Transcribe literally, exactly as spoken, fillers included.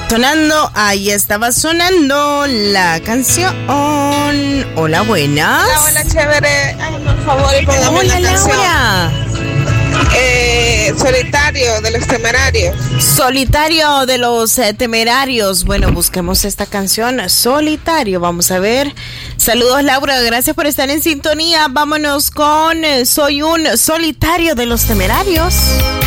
Sonando, ahí estaba sonando la canción. Hola, buenas. Hola, hola, chévere. Ay, por favor, póngame Hola, la canción. Laura. Eh, solitario de los Temerarios. Solitario de los eh, Temerarios. Bueno, busquemos esta canción, Solitario. Vamos a ver. Saludos, Laura. Gracias por estar en sintonía. Vámonos con eh, Soy un Solitario de los Temerarios.